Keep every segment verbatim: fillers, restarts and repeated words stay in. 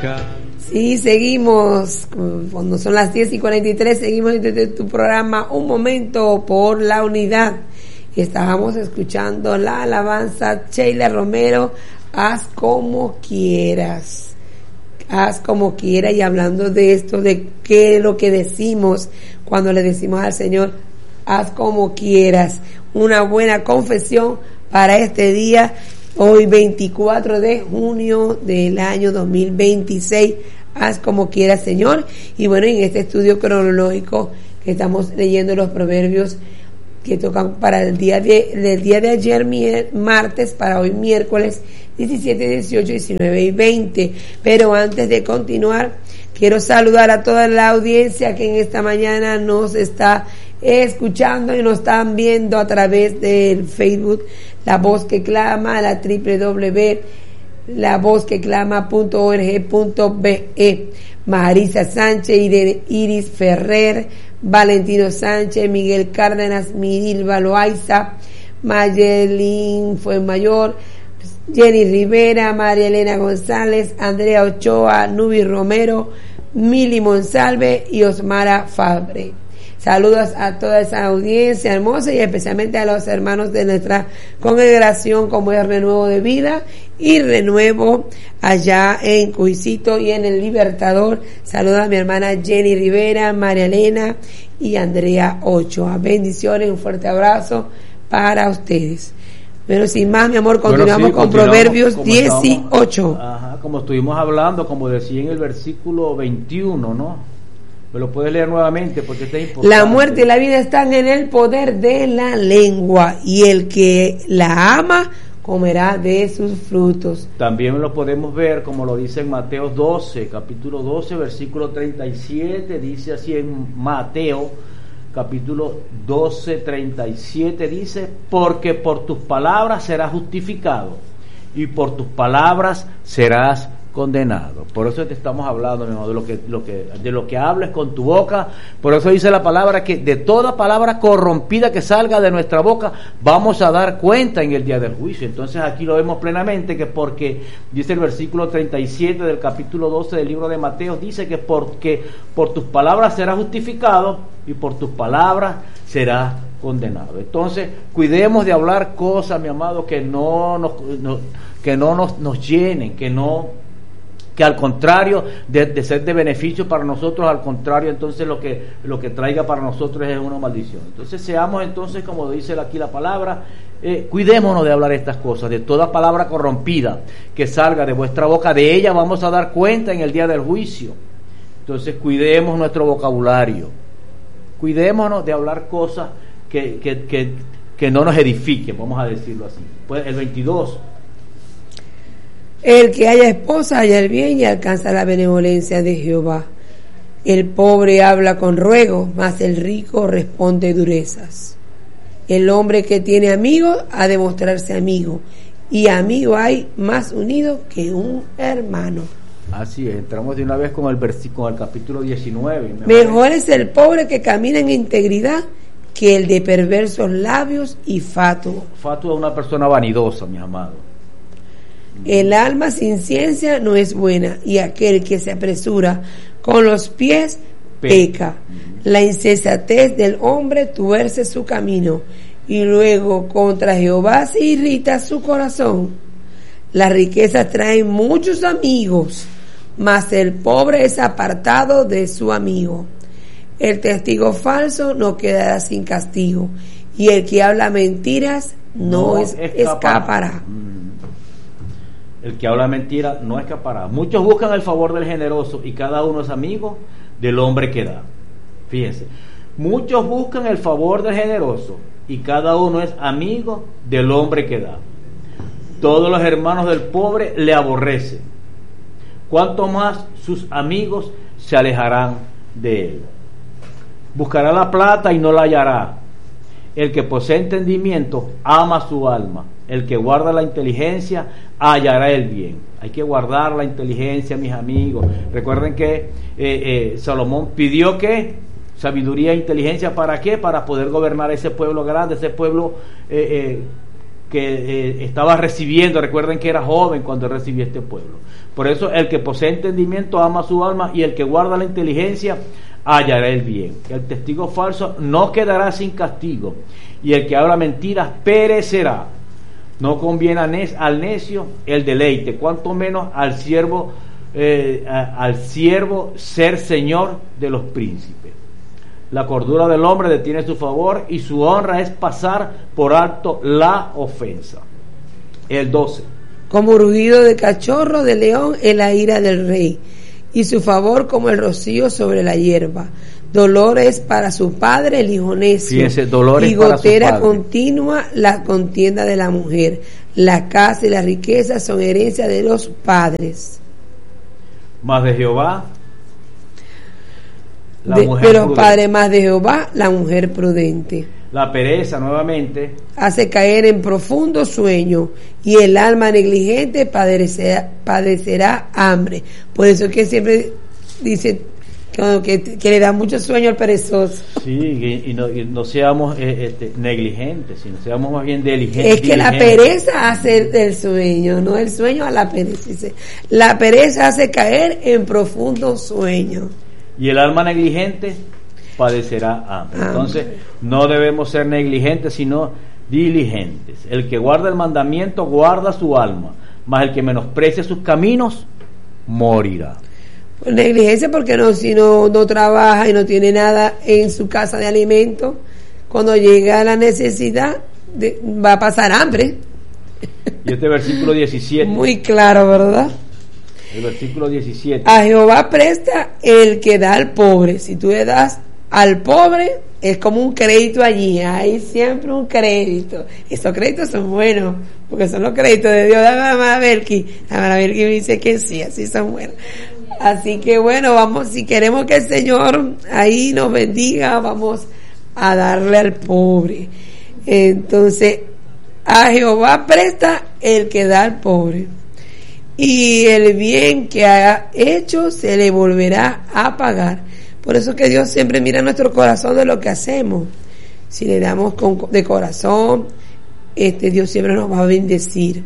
música. Sí, seguimos, cuando son las diez y cuarenta y tres, seguimos desde tu programa Un Momento por la Unidad. Y estábamos escuchando la alabanza Sheila Romero, Haz como quieras. Haz como quieras, y hablando de esto, de qué es lo que decimos cuando le decimos al Señor, haz como quieras. Una buena confesión para este día, hoy veinticuatro de junio del año dos mil veintiséis. Haz como quieras, Señor. Y bueno, en este estudio cronológico que estamos leyendo los proverbios que tocan para el día de, del día de ayer, mier, martes, para hoy miércoles diecisiete, dieciocho, diecinueve y veinte. Pero antes de continuar, quiero saludar a toda la audiencia que en esta mañana nos está escuchando y nos están viendo a través del Facebook La Voz que Clama, la doble u doble u doble u punto la voz que clama punto org punto be. Marisa Sánchez, Iris Ferrer, Valentino Sánchez, Miguel Cárdenas, Mirilva Loaiza, Mayelín Fuenmayor, Jenny Rivera, María Elena González, Andrea Ochoa, Nubi Romero, Mili Monsalve y Osmara Fabre. Saludos a toda esa audiencia hermosa y especialmente a los hermanos de nuestra congregación, como es Renuevo de Vida y Renuevo allá en Cuisito y en el Libertador. Saludos a mi hermana Jenny Rivera, María Elena y Andrea Ochoa. Bendiciones, un fuerte abrazo para ustedes. Pero sin más, mi amor, continuamos, bueno, sí, con continuamos, Proverbios dieciocho. Ajá, como estuvimos hablando, como decía en el versículo veintiuno, ¿no? Me lo puedes leer nuevamente porque está importante. La muerte y la vida están en el poder de la lengua, y el que la ama comerá de sus frutos. También lo podemos ver como lo dice en Mateo doce, capítulo doce, versículo treinta y siete. Dice así en Mateo, capítulo doce, treinta y siete, dice: porque por tus palabras serás justificado y por tus palabras serás condenado. Por eso te estamos hablando, mi hermano, de lo que, lo que, de lo que hables con tu boca. Por eso dice la palabra que de toda palabra corrompida que salga de nuestra boca vamos a dar cuenta en el día del juicio. Entonces aquí lo vemos plenamente, que porque dice el versículo treinta y siete del capítulo doce del libro de Mateo, dice que porque por tus palabras serás justificado y por tus palabras serás condenado. Entonces cuidemos de hablar cosas, mi amado, que no nos, no, que no nos, nos llenen, que no que al contrario de, de ser de beneficio para nosotros, al contrario, entonces lo que lo que traiga para nosotros es una maldición. Entonces seamos entonces, como dice aquí la palabra, eh, cuidémonos de hablar estas cosas, de toda palabra corrompida que salga de vuestra boca, de ella vamos a dar cuenta en el día del juicio. Entonces cuidemos nuestro vocabulario, cuidémonos de hablar cosas que, que, que, que no nos edifiquen, vamos a decirlo así. Pues el veintidós: el que haya esposa halla el bien y alcanza la benevolencia de Jehová. El pobre habla con ruego, mas el rico responde durezas. El hombre que tiene amigos ha de mostrarse amigo, y amigo hay más unido que un hermano. Así es, entramos de una vez con el versículo, con el capítulo diecinueve. Mejor, Mejor es el pobre que camina en integridad que el de perversos labios y fatuo. Fatuo es una persona vanidosa, mis amados. El alma sin ciencia no es buena, y aquel que se apresura con los pies peca. La insensatez del hombre tuerce su camino, y luego contra Jehová se irrita su corazón. Las riquezas traen muchos amigos, mas el pobre es apartado de su amigo. El testigo falso no quedará sin castigo, y el que habla mentiras no, no es, escapará. escapará. El que habla mentira no escapará. Muchos buscan el favor del generoso, y cada uno es amigo del hombre que da. Fíjense, muchos buscan el favor del generoso, y cada uno es amigo del hombre que da. Todos los hermanos del pobre le aborrecen, cuanto más sus amigos se alejarán de él. Buscará la plata y no la hallará. El que posee entendimiento ama su alma. El que guarda la inteligencia hallará el bien. Hay que guardar la inteligencia, mis amigos. Recuerden que eh, eh, Salomón pidió que sabiduría e inteligencia, ¿para qué? Para poder gobernar ese pueblo grande, ese pueblo eh, eh, que eh, estaba recibiendo. Recuerden que era joven cuando él recibió este pueblo. Por eso el que posee entendimiento ama su alma, y el que guarda la inteligencia hallará el bien. El testigo falso no quedará sin castigo, y el que habla mentiras perecerá. No conviene al necio el deleite, cuanto menos al siervo eh, a, al siervo ser señor de los príncipes. La cordura del hombre detiene su favor, y su honra es pasar por alto la ofensa. El doce. Como rugido de cachorro de león es la ira del rey, y su favor como el rocío sobre la hierba. Dolor es para su padre el hijo necio. Fíjense, dolor y es para gotera su padre. Continua la contienda de la mujer. La casa y la riqueza son herencia de los padres. Más de Jehová la de, mujer pero prudente. padre más de Jehová la mujer prudente. La pereza, nuevamente, hace caer en profundo sueño, y el alma negligente padecerá, padecerá hambre. Por eso que siempre dice que, que, que le da mucho sueño al perezoso. Sí, y, y, no, y no seamos eh, este, negligentes, sino seamos más bien diligentes. Es que la pereza hace el, el sueño, no el sueño a la pereza. Dice, la pereza hace caer en profundo sueño. Y el alma negligente padecerá hambre. hambre. Entonces, no debemos ser negligentes, sino diligentes. El que guarda el mandamiento guarda su alma, mas el que menosprecia sus caminos morirá. Pues negligencia porque no, si no, no trabaja y no tiene nada en su casa de alimento, cuando llega la necesidad de, va a pasar hambre. Y este versículo diecisiete. Muy claro, ¿verdad? El versículo diecisiete. A Jehová presta el que da al pobre. Si tú le das al pobre, es como un crédito allí. Hay siempre un crédito. Esos créditos son buenos, porque son los créditos de Dios. Dame a Maraberki. A Maraberki me dice que sí, así son buenos. Así que bueno, vamos, si queremos que el Señor ahí nos bendiga, vamos a darle al pobre. Entonces, a Jehová presta el que da al pobre, y el bien que ha hecho se le volverá a pagar. Por eso que Dios siempre mira nuestro corazón de lo que hacemos. Si le damos con, de corazón, este Dios siempre nos va a bendecir.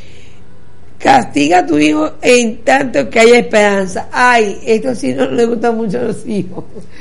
Castiga a tu hijo en tanto que haya esperanza. Ay, esto sí no le gusta mucho a los hijos,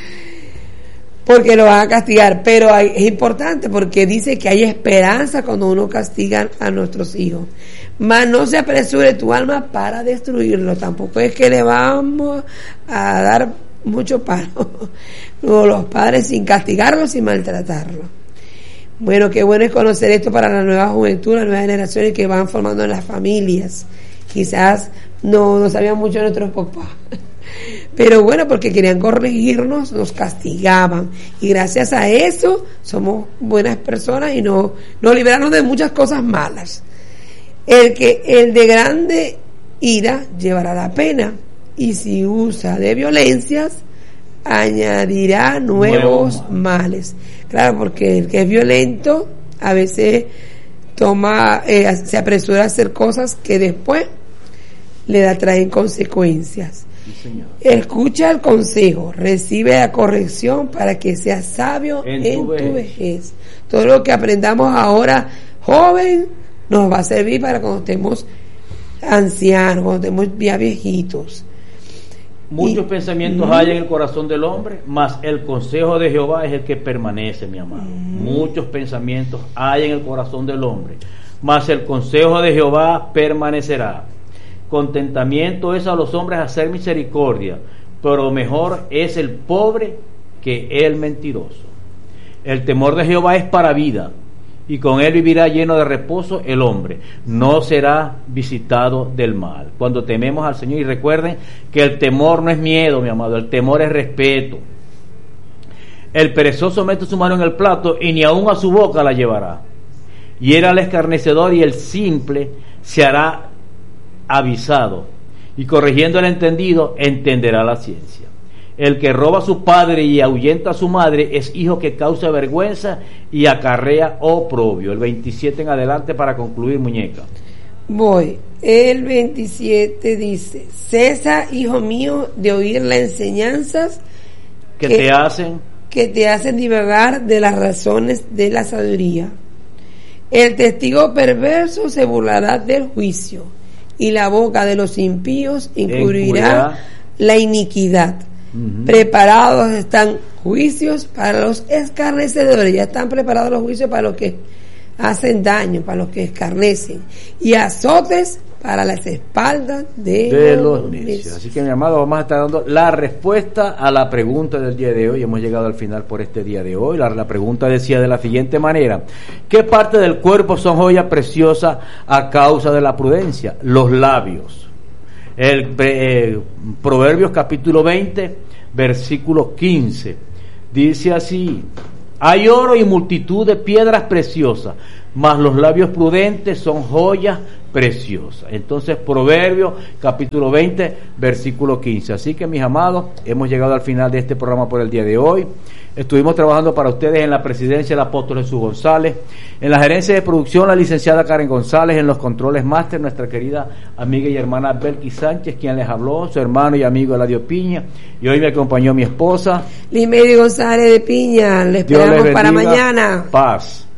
porque lo van a castigar, pero hay, es importante porque dice que hay esperanza cuando uno castiga a nuestros hijos. Mas no se apresure tu alma para destruirlo. Tampoco es que le vamos a dar mucho palo. No, los padres sin castigarlos, sin maltratarlos. Bueno, qué bueno es conocer esto para la nueva juventud, las nuevas generaciones que van formando en las familias. Quizás no, no sabían mucho de nuestros papás, pero bueno, porque querían corregirnos, nos castigaban, y gracias a eso somos buenas personas y nos, nos libramos de muchas cosas malas. El que el de grande ira llevará la pena, y si usa de violencias añadirá nuevos Nuevo. males. Claro, porque el que es violento a veces toma, eh, se apresura a hacer cosas que después le da, traen consecuencias. Sí, señor. Escucha el consejo, recibe la corrección para que seas sabio en, En tu tu vejez. vejez. Todo lo que aprendamos ahora joven nos va a servir para cuando estemos ancianos, cuando estemos ya viejitos. Muchos Y, pensamientos mm, hay en el corazón del hombre, mas el consejo de Jehová es el que permanece, mi amado. Mm. Muchos pensamientos hay en el corazón del hombre, mas el consejo de Jehová permanecerá. Contentamiento es a los hombres hacer misericordia, pero mejor es el pobre que el mentiroso. El temor de Jehová es para vida, y con él vivirá lleno de reposo el hombre, no será visitado del mal. Cuando tememos al Señor, y recuerden que el temor no es miedo, mi amado, el temor es respeto. El perezoso mete su mano en el plato y ni aun a su boca la llevará. Y era el escarnecedor, y el simple se hará avisado, y corrigiendo el entendido entenderá la ciencia. El que roba a su padre y ahuyenta a su madre es hijo que causa vergüenza y acarrea oprobio. El veintisiete en adelante para concluir, muñeca. Voy. El veintisiete dice: cesa, hijo mío, de oír las enseñanzas que, que te hacen que te hacen divagar de las razones de la sabiduría. El testigo perverso se burlará del juicio, y la boca de los impíos encubrirá la iniquidad. Uh-huh. Preparados están juicios para los escarnecedores, ya están preparados los juicios para los que hacen daño, para los que escarnecen, y azotes para las espaldas de, de los necios. Así que, mi amado, vamos a estar dando la respuesta a la pregunta del día de hoy. Hemos llegado al final por este día de hoy. La, la pregunta decía de la siguiente manera: ¿qué parte del cuerpo son joyas preciosas a causa de la prudencia? Los labios. El eh, Proverbios capítulo veinte, versículo quince, dice así: hay oro y multitud de piedras preciosas, mas los labios prudentes son joyas preciosas. Entonces, Proverbios capítulo veinte, versículo quince. Así que, mis amados, hemos llegado al final de este programa por el día de hoy. Estuvimos trabajando para ustedes en la presidencia el apóstol Jesús González, en la gerencia de producción la licenciada Karen González, en los controles máster nuestra querida amiga y hermana Belkis Sánchez, quien les habló, su hermano y amigo Eladio Piña, y hoy me acompañó mi esposa Limery González de Piña. Les esperamos para mañana. Paz.